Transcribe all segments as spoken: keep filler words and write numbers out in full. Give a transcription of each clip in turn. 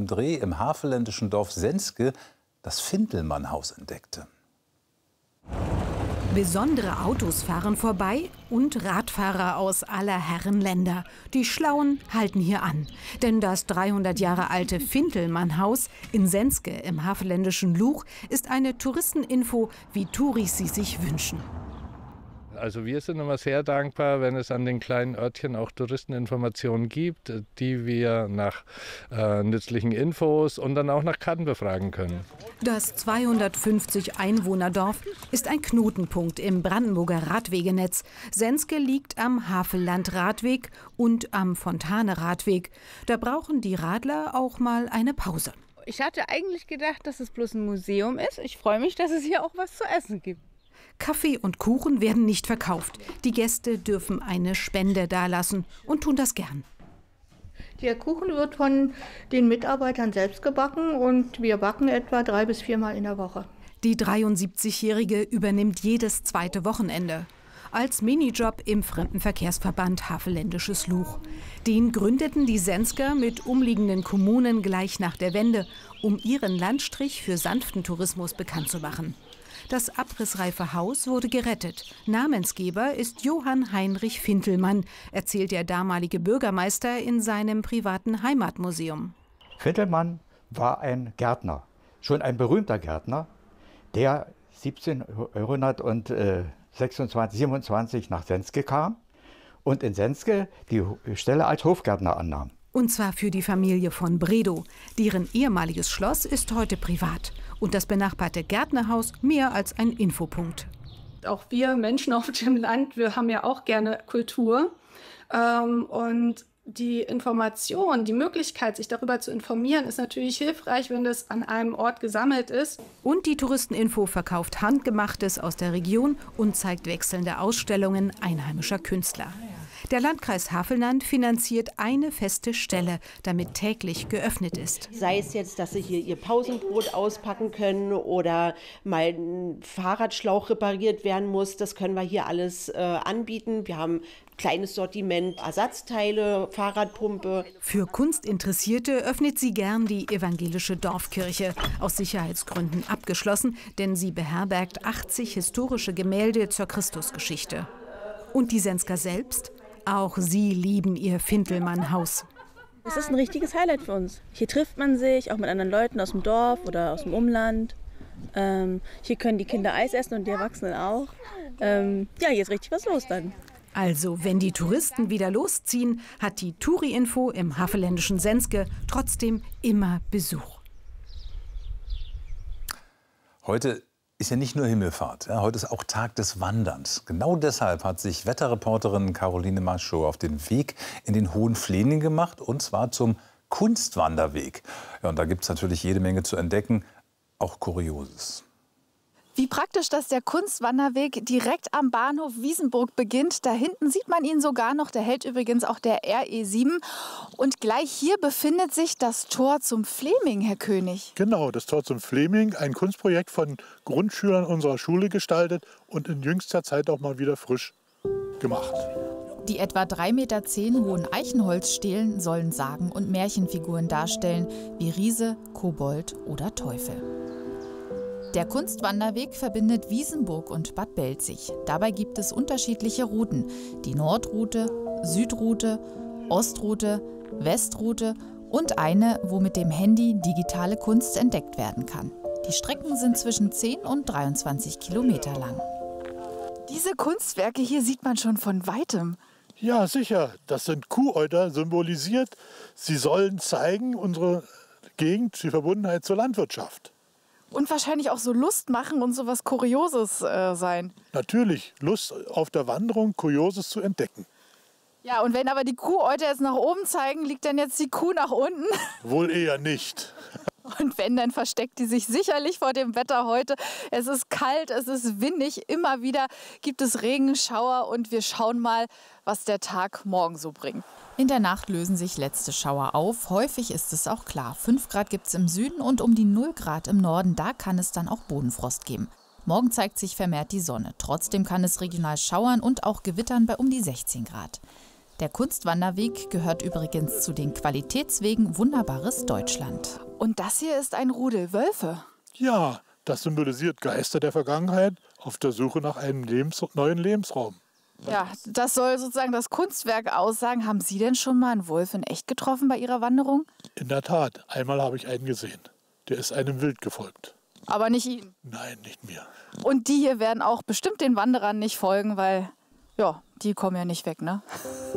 Dreh im havelländischen Dorf Senske das Fintelmannhaus entdeckte. Besondere Autos fahren vorbei und Radfahrer aus aller Herren Länder. Die Schlauen halten hier an. Denn das dreihundert Jahre alte Fintelmannhaus in Senske im havelländischen Luch ist eine Touristeninfo, wie Touris sie sich wünschen. Also wir sind immer sehr dankbar, wenn es an den kleinen Örtchen auch Touristeninformationen gibt, die wir nach äh, nützlichen Infos und dann auch nach Karten befragen können. Das zweihundertfünfzig Einwohnerdorf ist ein Knotenpunkt im Brandenburger Radwegenetz. Senske liegt am Havelland-Radweg und am Fontane-Radweg. Da brauchen die Radler auch mal eine Pause. Ich hatte eigentlich gedacht, dass es bloß ein Museum ist. Ich freue mich, dass es hier auch was zu essen gibt. Kaffee und Kuchen werden nicht verkauft. Die Gäste dürfen eine Spende dalassen und tun das gern. Der Kuchen wird von den Mitarbeitern selbst gebacken und wir backen etwa drei bis viermal in der Woche. Die dreiundsiebzigjährige übernimmt jedes zweite Wochenende. Als Minijob im Fremdenverkehrsverband Havelländisches Luch. Den gründeten die Sensker mit umliegenden Kommunen gleich nach der Wende, um ihren Landstrich für sanften Tourismus bekannt zu machen. Das abrissreife Haus wurde gerettet. Namensgeber ist Johann Heinrich Fintelmann, erzählt der damalige Bürgermeister in seinem privaten Heimatmuseum. Fintelmann war ein Gärtner, schon ein berühmter Gärtner, der siebzehnhundertsechsundzwanzig, siebenundzwanzig nach Senske kam und in Senske die Stelle als Hofgärtner annahm. Und zwar für die Familie von Bredow. Deren ehemaliges Schloss ist heute privat. Und das benachbarte Gärtnerhaus mehr als ein Infopunkt. Auch wir Menschen auf dem Land, wir haben ja auch gerne Kultur. Ähm, und die Information, die Möglichkeit, sich darüber zu informieren, ist natürlich hilfreich, wenn das an einem Ort gesammelt ist. Und die Touristeninfo verkauft Handgemachtes aus der Region und zeigt wechselnde Ausstellungen einheimischer Künstler. Der Landkreis Havelland finanziert eine feste Stelle, damit täglich geöffnet ist. Sei es jetzt, dass Sie hier Ihr Pausenbrot auspacken können oder mal ein Fahrradschlauch repariert werden muss, das können wir hier alles äh, anbieten. Wir haben kleines Sortiment, Ersatzteile, Fahrradpumpe. Für Kunstinteressierte öffnet sie gern die evangelische Dorfkirche. Aus Sicherheitsgründen abgeschlossen, denn sie beherbergt achtzig historische Gemälde zur Christusgeschichte. Und die Sensker selbst? Auch sie lieben ihr Fintelmannhaus. Es ist ein richtiges Highlight für uns. Hier trifft man sich, auch mit anderen Leuten aus dem Dorf oder aus dem Umland. Ähm, hier können die Kinder Eis essen und die Erwachsenen auch. Ähm, ja, hier ist richtig was los dann. Also, wenn die Touristen wieder losziehen, hat die Touri-Info im havelländischen Senske trotzdem immer Besuch. Heute ist ja nicht nur Himmelfahrt, ja, heute ist auch Tag des Wanderns. Genau deshalb hat sich Wetterreporterin Caroline Maschot auf den Weg in den Hohen Fläming gemacht, und zwar zum Kunstwanderweg. Ja, und da gibt es natürlich jede Menge zu entdecken, auch Kurioses. Wie praktisch, dass der Kunstwanderweg direkt am Bahnhof Wiesenburg beginnt. Da hinten sieht man ihn sogar noch. Der hält übrigens auch der R E sieben. Und gleich hier befindet sich das Tor zum Fläming, Herr König. Genau, das Tor zum Fläming, ein Kunstprojekt von Grundschülern unserer Schule gestaltet und in jüngster Zeit auch mal wieder frisch gemacht. Die etwa drei Meter zehn hohen Eichenholzstelen sollen Sagen- und Märchenfiguren darstellen, wie Riese, Kobold oder Teufel. Der Kunstwanderweg verbindet Wiesenburg und Bad Belzig. Dabei gibt es unterschiedliche Routen. Die Nordroute, Südroute, Ostroute, Westroute und eine, wo mit dem Handy digitale Kunst entdeckt werden kann. Die Strecken sind zwischen zehn und dreiundzwanzig Kilometer lang. Diese Kunstwerke hier sieht man schon von Weitem. Ja, sicher. Das sind Kuhäuter symbolisiert. Sie sollen zeigen, unsere Gegend, die Verbundenheit zur Landwirtschaft. Und wahrscheinlich auch so Lust machen und so was Kurioses äh, sein. Natürlich, Lust auf der Wanderung, Kurioses zu entdecken. Ja, und wenn aber die Kuhäuter jetzt nach oben zeigen, liegt dann jetzt die Kuh nach unten? Wohl eher nicht. Und wenn, dann versteckt die sich sicherlich vor dem Wetter heute. Es ist kalt, es ist windig, immer wieder gibt es Regenschauer und wir schauen mal, was der Tag morgen so bringt. In der Nacht lösen sich letzte Schauer auf. Häufig ist es auch klar. fünf Grad gibt es im Süden und um die null Grad im Norden. Da kann es dann auch Bodenfrost geben. Morgen zeigt sich vermehrt die Sonne. Trotzdem kann es regional schauern und auch gewittern bei um die sechzehn Grad. Der Kunstwanderweg gehört übrigens zu den Qualitätswegen Wunderbares Deutschland. Und das hier ist ein Rudel Wölfe. Ja, das symbolisiert Geister der Vergangenheit auf der Suche nach einem Lebens- neuen Lebensraum. Ja, das soll sozusagen das Kunstwerk aussagen. Haben Sie denn schon mal einen Wolf in echt getroffen bei Ihrer Wanderung? In der Tat, einmal habe ich einen gesehen. Der ist einem Wild gefolgt. Aber nicht Ihnen? Nein, nicht mir. Und die hier werden auch bestimmt den Wanderern nicht folgen, weil, ja, die kommen ja nicht weg, ne?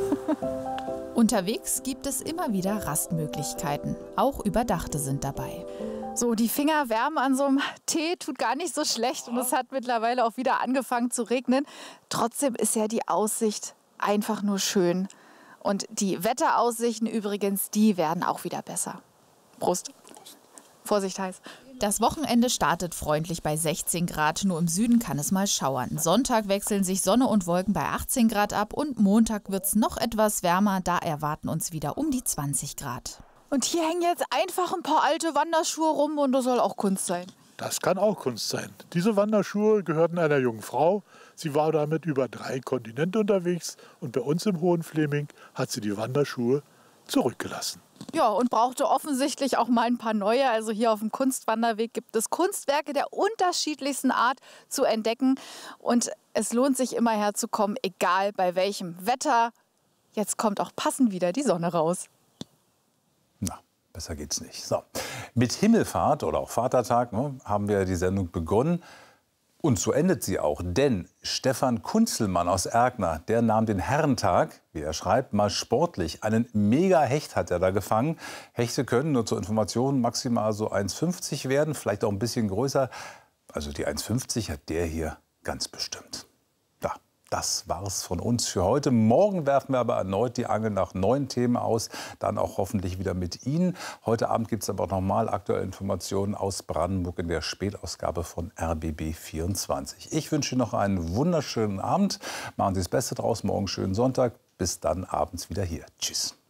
Unterwegs gibt es immer wieder Rastmöglichkeiten. Auch Überdachte sind dabei. So, die Finger wärmen an so einem Tee tut gar nicht so schlecht. Und es hat mittlerweile auch wieder angefangen zu regnen. Trotzdem ist ja die Aussicht einfach nur schön. Und die Wetteraussichten übrigens, die werden auch wieder besser. Prost. Vorsicht heiß. Das Wochenende startet freundlich bei sechzehn Grad, nur im Süden kann es mal schauern. Sonntag wechseln sich Sonne und Wolken bei achtzehn Grad ab und Montag wird es noch etwas wärmer, da erwarten uns wieder um die zwanzig Grad. Und hier hängen jetzt einfach ein paar alte Wanderschuhe rum und das soll auch Kunst sein. Das kann auch Kunst sein. Diese Wanderschuhe gehörten einer jungen Frau. Sie war damit über drei Kontinente unterwegs und bei uns im Hohenfleming hat sie die Wanderschuhe zurückgelassen. Ja, und brauchte offensichtlich auch mal ein paar neue. Also hier auf dem Kunstwanderweg gibt es Kunstwerke der unterschiedlichsten Art zu entdecken. Und es lohnt sich immer herzukommen, egal bei welchem Wetter. Jetzt kommt auch passend wieder die Sonne raus. Na, besser geht's nicht. So. Mit Himmelfahrt oder auch Vatertag, ne, haben wir die Sendung begonnen. Und so endet sie auch, denn Stefan Kunzelmann aus Erkner, der nahm den Herrentag, wie er schreibt, mal sportlich. Einen Mega-Hecht hat er da gefangen. Hechte können, nur zur Information, maximal so eins fünfzig werden, vielleicht auch ein bisschen größer. Also die eins fünfzig hat der hier ganz bestimmt. Ja, das war's von uns für heute. Morgen werfen wir aber erneut die Angel nach neuen Themen aus, dann auch hoffentlich wieder mit Ihnen. Heute Abend gibt es aber auch noch mal aktuelle Informationen aus Brandenburg in der Spätausgabe von R B B vierundzwanzig. Ich wünsche Ihnen noch einen wunderschönen Abend. Machen Sie das Beste draus. Morgen schönen Sonntag. Bis dann abends wieder hier. Tschüss.